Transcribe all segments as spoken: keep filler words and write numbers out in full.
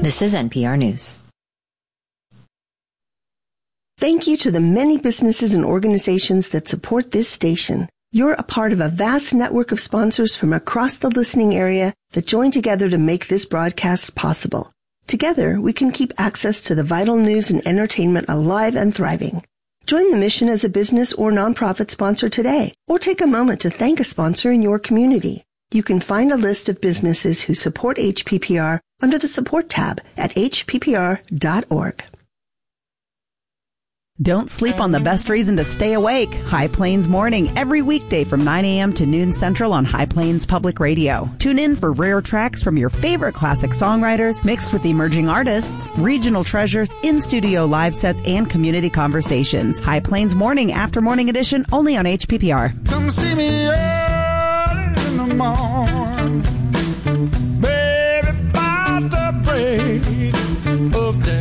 This is N P R News. Thank you to the many businesses and organizations that support this station. You're a part of a vast network of sponsors from across the listening area that join together to make this broadcast possible. Together, we can keep access to the vital news and entertainment alive and thriving. Join the mission as a business or nonprofit sponsor today, or take a moment to thank a sponsor in your community. You can find a list of businesses who support H P P R under the Support tab at h p p r dot org. Don't sleep on the best reason to stay awake. High Plains Morning, every weekday from nine a.m. to noon Central on High Plains Public Radio. Tune in for rare tracks from your favorite classic songwriters, mixed with emerging artists, regional treasures, in-studio live sets, and community conversations. High Plains Morning, After Morning Edition, only on H P P R. Come see me early in the morning, baby, about the break of day.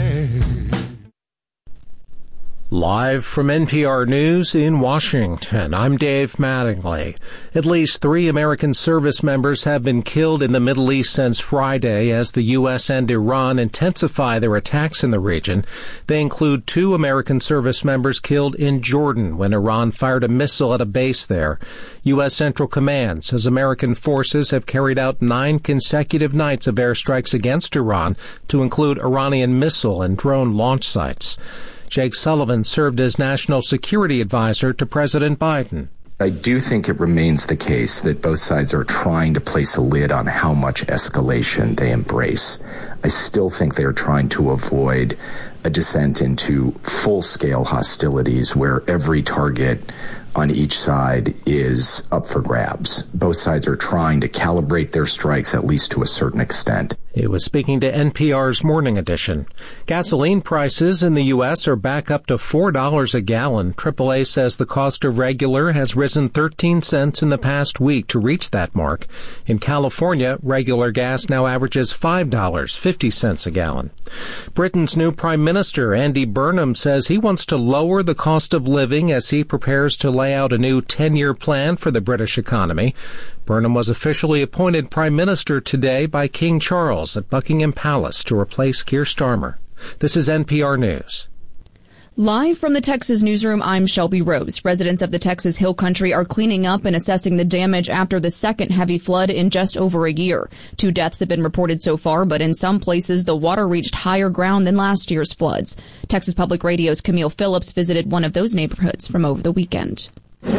Live from N P R News in Washington, I'm Dave Mattingly. At least three American service members have been killed in the Middle East since Friday as the U S and Iran intensify their attacks in the region. They include two American service members killed in Jordan when Iran fired a missile at a base there. U S Central Command says American forces have carried out nine consecutive nights of airstrikes against Iran, to include Iranian missile and drone launch sites. Jake Sullivan served as National Security Advisor to President Biden. I do think it remains the case that both sides are trying to place a lid on how much escalation they embrace. I still think they are trying to avoid a descent into full-scale hostilities where every target on each side is up for grabs. Both sides are trying to calibrate their strikes, at least to a certain extent. He was speaking to N P R's Morning Edition. Gasoline prices in the U S are back up to four dollars a gallon. triple A says the cost of regular has risen thirteen cents in the past week to reach that mark. In California, regular gas now averages five dollars and fifty cents a gallon. Britain's new Prime Minister, Andy Burnham, says he wants to lower the cost of living as he prepares to lay out a new ten-year plan for the British economy. Burnham was officially appointed Prime Minister today by King Charles at Buckingham Palace to replace Keir Starmer. This is N P R News. Live from the Texas newsroom, I'm Shelby Rose. Residents of the Texas Hill Country are cleaning up and assessing the damage after the second heavy flood in just over a year. Two deaths have been reported so far, but in some places the water reached higher ground than last year's floods. Texas Public Radio's Camille Phillips visited one of those neighborhoods from over the weekend.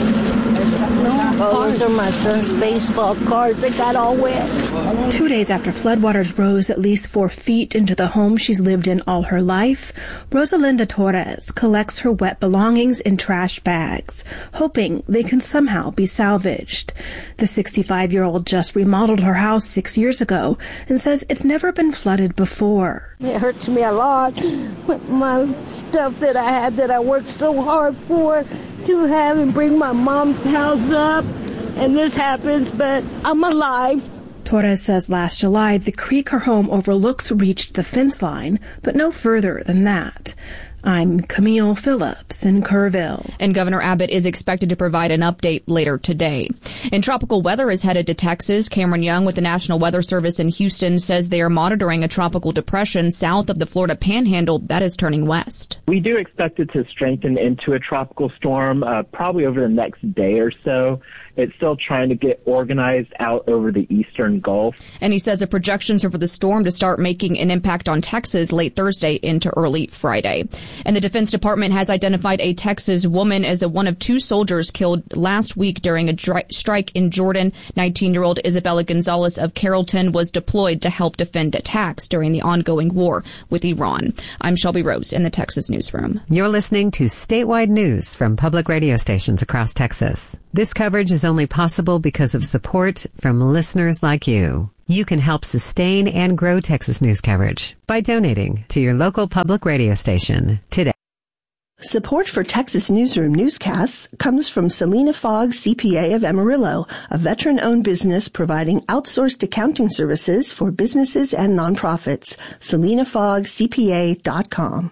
Oh, those are my son's baseball cards. They got all wet. Two days after floodwaters rose at least four feet into the home she's lived in all her life, Rosalinda Torres collects her wet belongings in trash bags, hoping they can somehow be salvaged. The sixty-five-year-old just remodeled her house six years ago and says it's never been flooded before. It hurts me a lot with my stuff that I had that I worked so hard for to have and bring my mom's house up, and this happens, but I'm alive. Torres says last July the creek her home overlooks reached the fence line, but no further than that. I'm Camille Phillips in Kerrville. And Governor Abbott is expected to provide an update later today. And tropical weather is headed to Texas. Cameron Young with the National Weather Service in Houston says they are monitoring a tropical depression south of the Florida Panhandle that is turning west. We do expect it to strengthen into a tropical storm uh, probably over the next day or so. It's still trying to get organized out over the eastern Gulf. And he says the projections are for the storm to start making an impact on Texas late Thursday into early Friday. And the Defense Department has identified a Texas woman as a one of two soldiers killed last week during a dri- strike in Jordan. nineteen-year-old Isabella Gonzalez of Carrollton was deployed to help defend attacks during the ongoing war with Iran. I'm Shelby Rose in the Texas Newsroom. You're listening to statewide news from public radio stations across Texas. This coverage is only possible because of support from listeners like you. You can help sustain and grow Texas news coverage by donating to your local public radio station today. Support for Texas Newsroom newscasts comes from Selena Fogg, C P A of Amarillo, a veteran-owned business providing outsourced accounting services for businesses and nonprofits. selena fogg c p a dot com.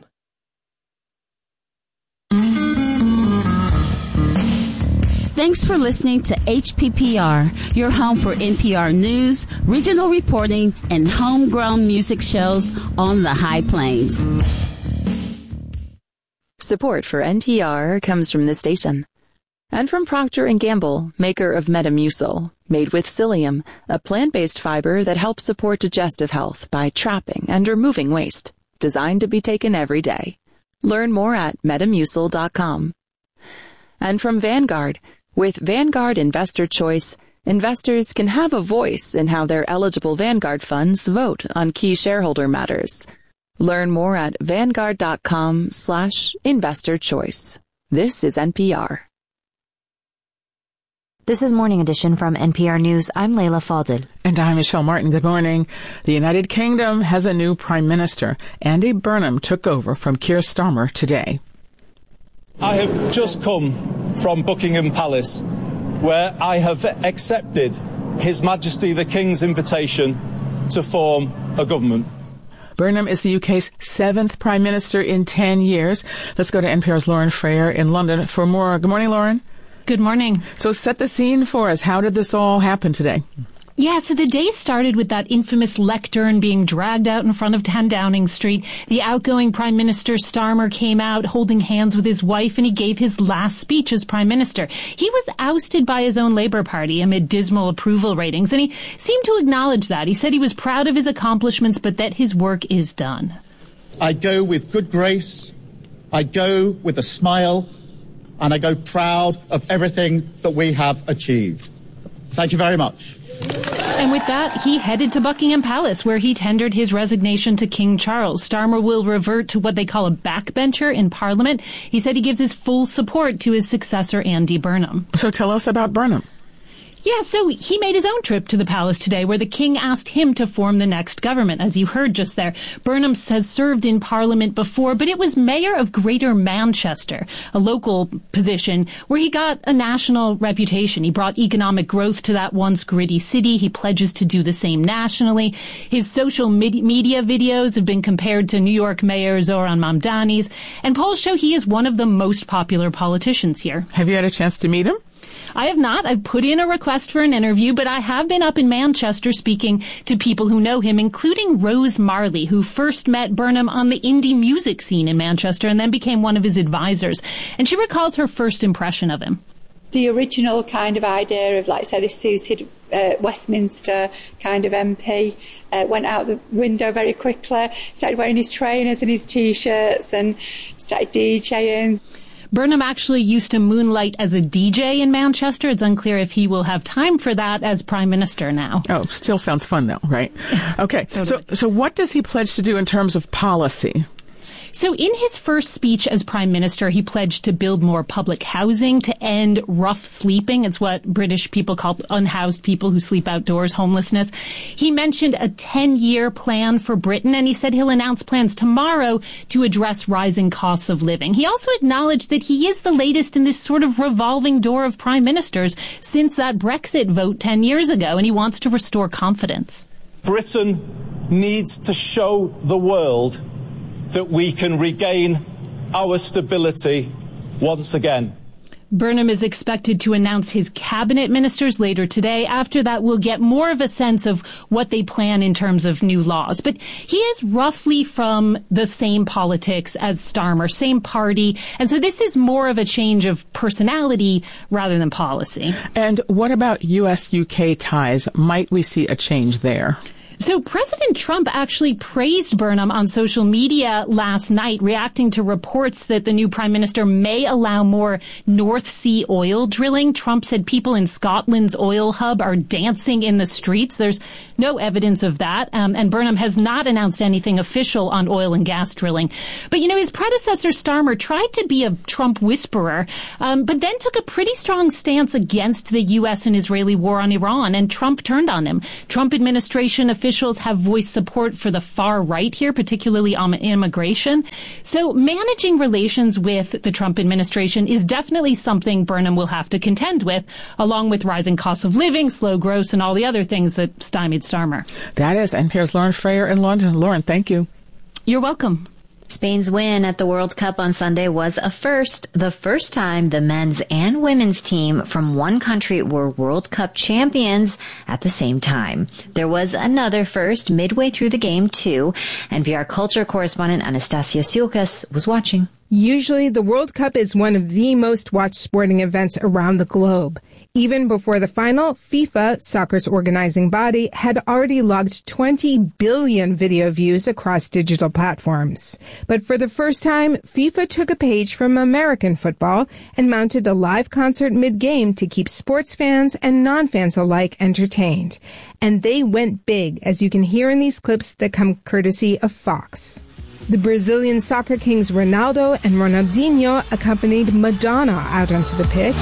Thanks for listening to H P P R, your home for N P R news, regional reporting, and homegrown music shows on the High Plains. Support for N P R comes from this station. And from Procter and Gamble, maker of Metamucil, made with psyllium, a plant-based fiber that helps support digestive health by trapping and removing waste. Designed to be taken every day. Learn more at metamucil dot com. And from Vanguard, with Vanguard Investor Choice, investors can have a voice in how their eligible Vanguard funds vote on key shareholder matters. Learn more at vanguard.com slash investor choice. This is N P R. This is Morning Edition from N P R News. I'm Layla Falded. And I'm Michelle Martin. Good morning. The United Kingdom has a new prime minister. Andy Burnham took over from Keir Starmer today. I have just come from Buckingham Palace, where I have accepted His Majesty the King's invitation to form a government. Burnham is the U K's seventh prime minister in ten years. Let's go to N P R's Lauren Frayer in London for more. Good morning, Lauren. Good morning. So set the scene for us. How did this all happen today? Yeah, so the day started with that infamous lectern being dragged out in front of ten Downing Street. The outgoing Prime Minister Starmer came out holding hands with his wife, and he gave his last speech as Prime Minister. He was ousted by his own Labour Party amid dismal approval ratings, and he seemed to acknowledge that. He said he was proud of his accomplishments, but that his work is done. I go with good grace, I go with a smile, and I go proud of everything that we have achieved. Thank you very much. And with that, he headed to Buckingham Palace, where he tendered his resignation to King Charles. Starmer will revert to what they call a backbencher in Parliament. He said he gives his full support to his successor, Andy Burnham. So tell us about Burnham. Yeah, so he made his own trip to the palace today, where the king asked him to form the next government, as you heard just there. Burnham has served in Parliament before, but it was mayor of Greater Manchester, a local position where he got a national reputation. He brought economic growth to that once gritty city. He pledges to do the same nationally. His social media videos have been compared to New York Mayor Zoran Mamdani's, and polls show he is one of the most popular politicians here. Have you had a chance to meet him? I have not. I've put in a request for an interview, but I have been up in Manchester speaking to people who know him, including Rose Marley, who first met Burnham on the indie music scene in Manchester and then became one of his advisors. And she recalls her first impression of him. The original kind of idea of, like, say, this suited uh, Westminster kind of M P uh, went out the window very quickly, started wearing his trainers and his T-shirts and started DJing. Burnham actually used to moonlight as a D J in Manchester. It's unclear if he will have time for that as Prime Minister now. Oh, still sounds fun though, right? Okay. Totally. So, so what does he pledge to do in terms of policy? So in his first speech as Prime Minister, he pledged to build more public housing, to end rough sleeping. It's what British people call unhoused people who sleep outdoors, homelessness. He mentioned a ten-year plan for Britain, and he said he'll announce plans tomorrow to address rising costs of living. He also acknowledged that he is the latest in this sort of revolving door of prime ministers since that Brexit vote ten years ago, and he wants to restore confidence. Britain needs to show the world that we can regain our stability once again. Burnham is expected to announce his cabinet ministers later today. After that, we'll get more of a sense of what they plan in terms of new laws. But he is roughly from the same politics as Starmer, same party. And so this is more of a change of personality rather than policy. And what about U S U K ties? Might we see a change there? So President Trump actually praised Burnham on social media last night, reacting to reports that the new prime minister may allow more North Sea oil drilling. Trump said people in Scotland's oil hub are dancing in the streets. There's no evidence of that. Um, and Burnham has not announced anything official on oil and gas drilling. But, you know, his predecessor Starmer tried to be a Trump whisperer, um, but then took a pretty strong stance against the U S and Israeli war on Iran. And Trump turned on him. Trump administration officials Officials have voiced support for the far right here, particularly on immigration. So managing relations with the Trump administration is definitely something Burnham will have to contend with, along with rising costs of living, slow growth, and all the other things that stymied Starmer. That is N P R's Lauren Frayer in London. Lauren, thank you. You're welcome. Spain's win at the World Cup on Sunday was a first, the first time the men's and women's team from one country were World Cup champions at the same time. There was another first midway through the game, too. N P R culture correspondent Anastasia Tsiolkas was watching. Usually, the World Cup is one of the most watched sporting events around the globe. Even before the final, FIFA, soccer's organizing body, had already logged twenty billion video views across digital platforms. But for the first time, FIFA took a page from American football and mounted a live concert mid-game to keep sports fans and non-fans alike entertained. And they went big, as you can hear in these clips that come courtesy of Fox. The Brazilian soccer kings Ronaldo and Ronaldinho accompanied Madonna out onto the pitch.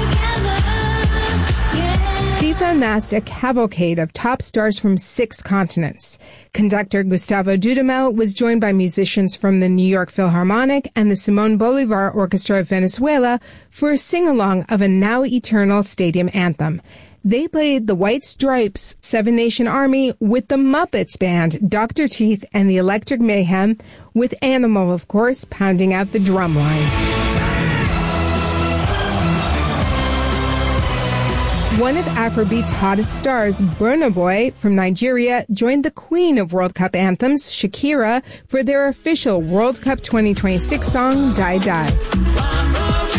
FIFA amassed a cavalcade of top stars from six continents. Conductor Gustavo Dudamel was joined by musicians from the New York Philharmonic and the Simón Bolívar Orchestra of Venezuela for a sing-along of a now eternal stadium anthem. They played the White Stripes' Seven Nation Army with the Muppets Band, Doctor Teeth, and the Electric Mayhem, with Animal, of course, pounding out the drum line. One of Afrobeat's hottest stars, Burna Boy from Nigeria, joined the queen of World Cup anthems, Shakira, for their official World Cup twenty twenty-six song, Die Die.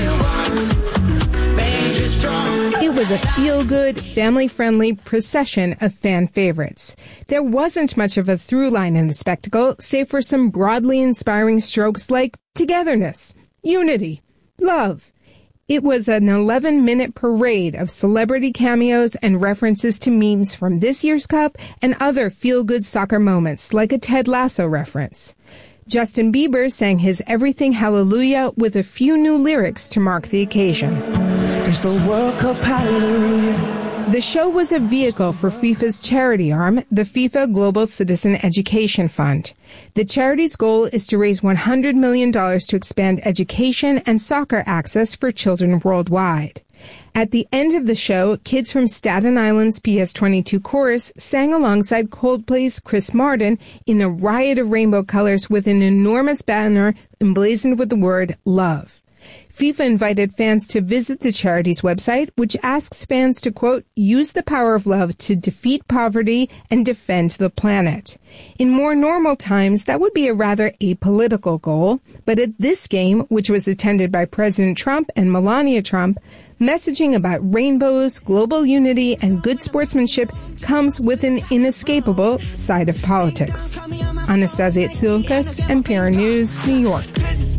It was a feel-good, family-friendly procession of fan favorites. There wasn't much of a through line in the spectacle, save for some broadly inspiring strokes like togetherness, unity, love. It was an eleven-minute parade of celebrity cameos and references to memes from this year's Cup and other feel-good soccer moments, like a Ted Lasso reference. Justin Bieber sang his Everything Hallelujah with a few new lyrics to mark the occasion. It's the World Cup Hallelujah. The show was a vehicle for FIFA's charity arm, the FIFA Global Citizen Education Fund. The charity's goal is to raise one hundred million dollars to expand education and soccer access for children worldwide. At the end of the show, kids from Staten Island's P S twenty-two chorus sang alongside Coldplay's Chris Martin in a riot of rainbow colors with an enormous banner emblazoned with the word love. FIFA invited fans to visit the charity's website, which asks fans to, quote, use the power of love to defeat poverty and defend the planet. In more normal times, that would be a rather apolitical goal. But at this game, which was attended by President Trump and Melania Trump, messaging about rainbows, global unity, and good sportsmanship comes with an inescapable side of politics. Anastasia Tsiolkas, N P R News, New York.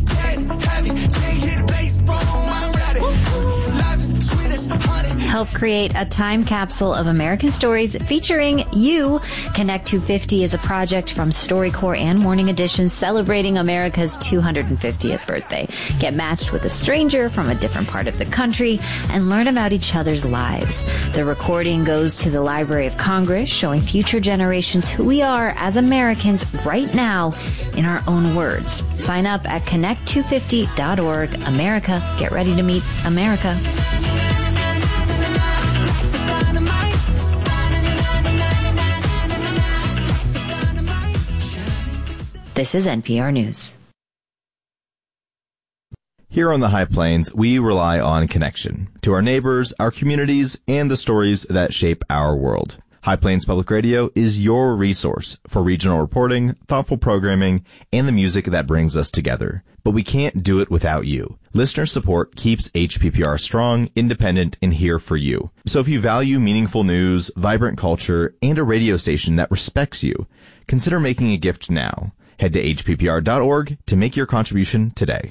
Help create a time capsule of American stories featuring you. Connect two fifty is a project from StoryCorps and Morning Edition celebrating America's two hundred fiftieth birthday. Get matched with a stranger from a different part of the country and learn about each other's lives. The recording goes to the Library of Congress, showing future generations who we are as Americans right now in our own words. Sign up at connect two fifty dot org. America, get ready to meet America. This is N P R News. Here on the High Plains, we rely on connection to our neighbors, our communities, and the stories that shape our world. High Plains Public Radio is your resource for regional reporting, thoughtful programming, and the music that brings us together. But we can't do it without you. Listener support keeps H P P R strong, independent, and here for you. So if you value meaningful news, vibrant culture, and a radio station that respects you, consider making a gift now. Head to H P P R dot org to make your contribution today.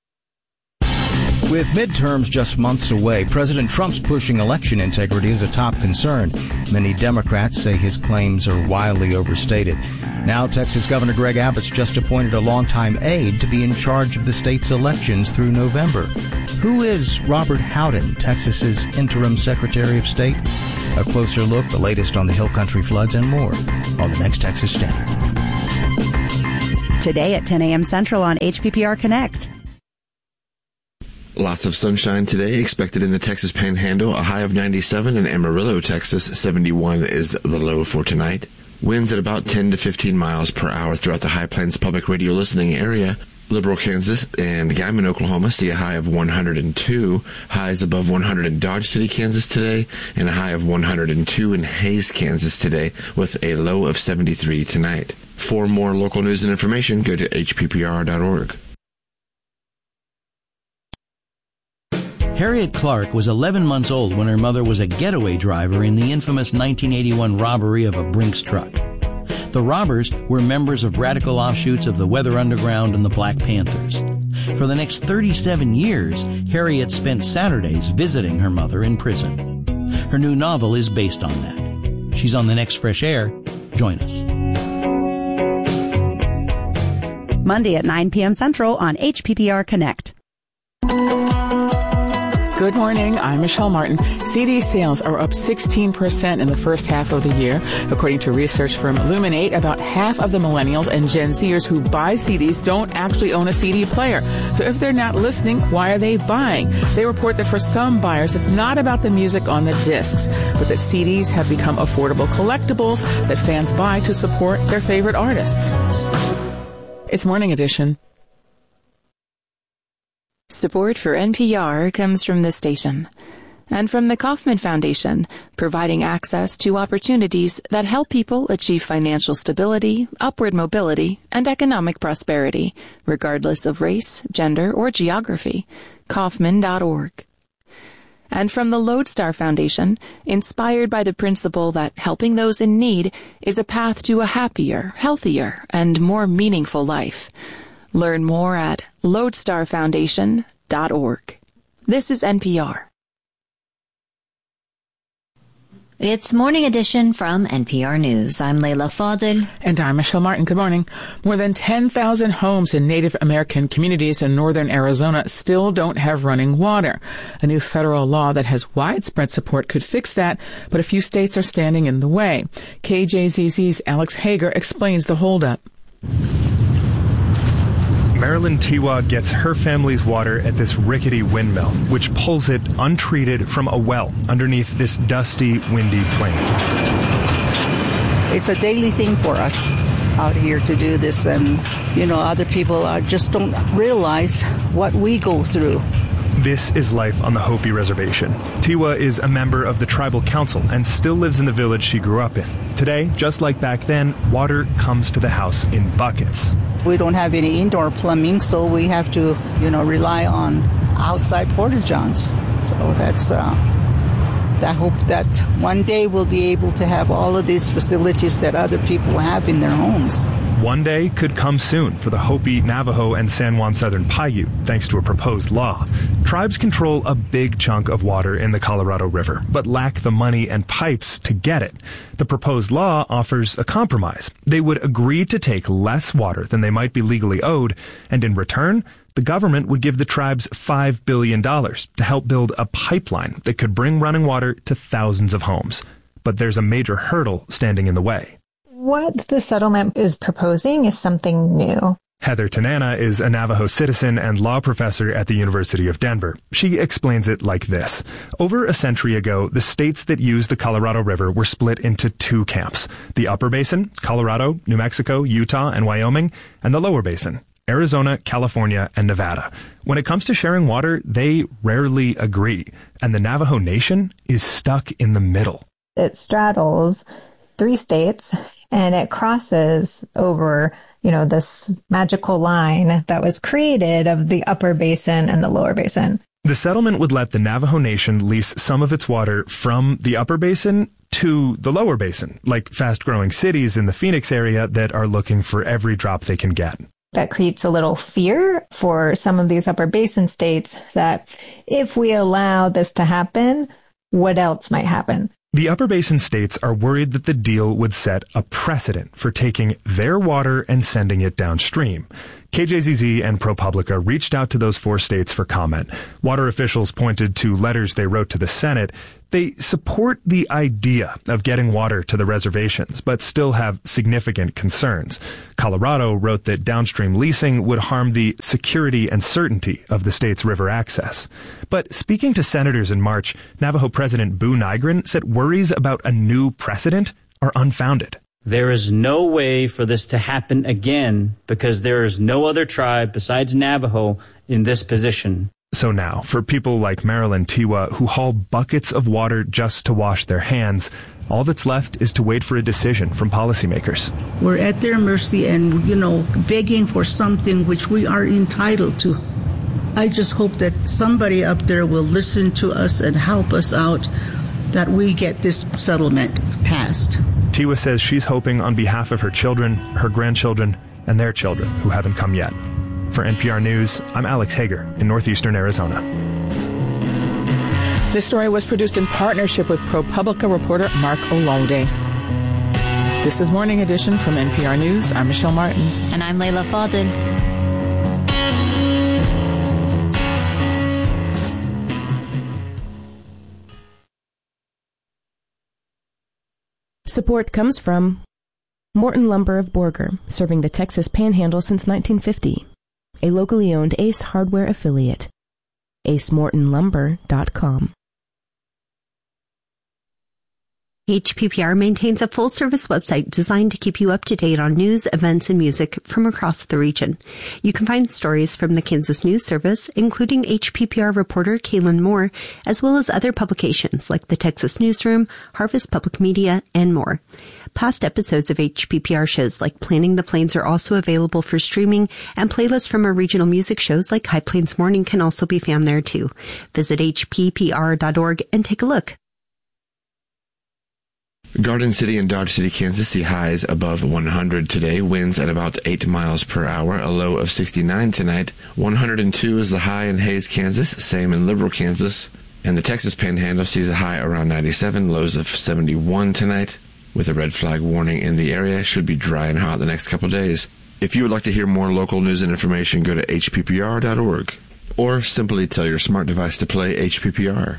With midterms just months away, President Trump's pushing election integrity is a top concern. Many Democrats say his claims are wildly overstated. Now, Texas Governor Greg Abbott's just appointed a longtime aide to be in charge of the state's elections through November. Who is Robert Howden, Texas's interim Secretary of State? A closer look, the latest on the Hill Country floods and more on the next Texas Standard. Today at ten a.m. Central on H P P R Connect. Lots of sunshine today expected in the Texas Panhandle, a high of ninety-seven, in Amarillo, Texas, seventy-one is the low for tonight. Winds at about ten to fifteen miles per hour throughout the High Plains Public Radio listening area. Liberal, Kansas, and Guyman, Oklahoma, see a high of one hundred two. Highs above one hundred in Dodge City, Kansas today, and a high of one hundred two in Hays, Kansas today, with a low of seventy-three tonight. For more local news and information, go to H P P R dot org. Harriet Clark was eleven months old when her mother was a getaway driver in the infamous nineteen eighty-one robbery of a Brinks truck. The robbers were members of radical offshoots of the Weather Underground and the Black Panthers. For the next thirty-seven years, Harriet spent Saturdays visiting her mother in prison. Her new novel is based on that. She's on the next Fresh Air. Join us. Monday at nine p.m. Central on H P P R Connect. Good morning. I'm Michelle Martin. C D sales are up sixteen percent in the first half of the year. According to research firm Luminate, about half of the millennials and Gen Zers who buy C Ds don't actually own a C D player. So if they're not listening, why are they buying? They report that for some buyers, it's not about the music on the discs, but that C Ds have become affordable collectibles that fans buy to support their favorite artists. It's Morning Edition. Support for N P R comes from this station and from the Kauffman Foundation, providing access to opportunities that help people achieve financial stability, upward mobility, and economic prosperity, regardless of race, gender, or geography. Kauffman dot org. And from the Lodestar Foundation, inspired by the principle that helping those in need is a path to a happier, healthier, and more meaningful life. Learn more at lodestar foundation dot org. This is N P R. It's Morning Edition from N P R News. I'm Layla Fadil. And I'm Michelle Martin. Good morning. More than ten thousand homes in Native American communities in northern Arizona still don't have running water. A new federal law that has widespread support could fix that, but a few states are standing in the way. K J Z Z's Alex Hager explains the holdup. Marilyn Tiwa gets her family's water at this rickety windmill, which pulls it untreated from a well underneath this dusty, windy plain. It's a daily thing for us out here to do this, and, you know, other people uh, just don't realize what we go through. This is life on the Hopi Reservation. Tiwa is a member of the tribal council and still lives in the village she grew up in. Today, just like back then, water comes to the house in buckets. We don't have any indoor plumbing, so we have to, you know, rely on outside porta-johns. So that's, uh, I hope that one day we'll be able to have all of these facilities that other people have in their homes. One day could come soon for the Hopi, Navajo, and San Juan Southern Paiute, thanks to a proposed law. Tribes control a big chunk of water in the Colorado River, but lack the money and pipes to get it. The proposed law offers a compromise. They would agree to take less water than they might be legally owed, and in return, the government would give the tribes five billion dollars to help build a pipeline that could bring running water to thousands of homes. But there's a major hurdle standing in the way. What the settlement is proposing is something new. Heather Tanana is a Navajo citizen and law professor at the University of Denver. She explains it like this. Over a century ago, the states that use the Colorado River were split into two camps. The Upper Basin, Colorado, New Mexico, Utah, and Wyoming, and the Lower Basin, Arizona, California, and Nevada. When it comes to sharing water, they rarely agree, and the Navajo Nation is stuck in the middle. It straddles three states, and it crosses over, you know, this magical line that was created of the Upper Basin and the Lower Basin. The settlement would let the Navajo Nation lease some of its water from the Upper Basin to the Lower Basin, like fast-growing cities in the Phoenix area that are looking for every drop they can get. That creates a little fear for some of these Upper Basin states that if we allow this to happen, what else might happen? The Upper Basin states are worried that the deal would set a precedent for taking their water and sending it downstream. K J Z Z and ProPublica reached out to those four states for comment. Water officials pointed to letters they wrote to the Senate. They support the idea of getting water to the reservations, but still have significant concerns. Colorado wrote that downstream leasing would harm the security and certainty of the state's river access. But speaking to senators in March, Navajo President Boo Nygren said worries about a new precedent are unfounded. There is no way for this to happen again because there is no other tribe besides Navajo in this position. So now, for people like Marilyn Tiwa who haul buckets of water just to wash their hands, all that's left is to wait for a decision from policymakers. We're at their mercy and, you know, begging for something which we are entitled to. I just hope that somebody up there will listen to us and help us out, that we get this settlement passed. Tiwa says she's hoping on behalf of her children, her grandchildren, and their children who haven't come yet. For N P R News, I'm Alex Hager in northeastern Arizona. This story was produced in partnership with ProPublica reporter Mark Ololde. This is Morning Edition from N P R News. I'm Michelle Martin. And I'm Layla Fadel. Support comes from Morton Lumber of Borger, serving the Texas Panhandle since nineteen fifty. A locally owned Ace Hardware affiliate. ace morton lumber dot com. H P P R maintains a full-service website designed to keep you up to date on news, events, and music from across the region. You can find stories from the Kansas News Service, including H P P R reporter Kaylin Moore, as well as other publications like the Texas Newsroom, Harvest Public Media, and more. Past episodes of H P P R shows like Planning the Plains are also available for streaming, and playlists from our regional music shows like High Plains Morning can also be found there too. Visit H P P R dot org and take a look. Garden City and Dodge City, Kansas see highs above one hundred today, winds at about eight miles per hour, a low of sixty-nine tonight. one hundred two is the high in Hays, Kansas, same in Liberal, Kansas. And the Texas Panhandle sees a high around ninety-seven, lows of seventy-one tonight. With a red flag warning in the area, should be dry and hot the next couple days. If you would like to hear more local news and information, go to H P P R dot org. Or simply tell your smart device to play H P P R.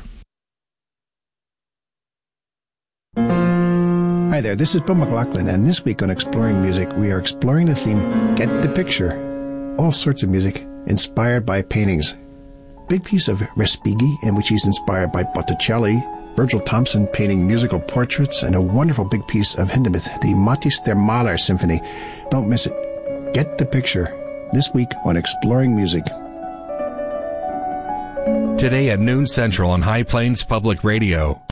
Hi there, this is Bill McLaughlin, and this week on Exploring Music, we are exploring the theme, Get the Picture. All sorts of music inspired by paintings. Big piece of Respighi, in which he's inspired by Botticelli, Virgil Thompson painting musical portraits, and a wonderful big piece of Hindemith, the Mattis der Maler Symphony. Don't miss it. Get the Picture. This week on Exploring Music. Today at noon Central on High Plains Public Radio.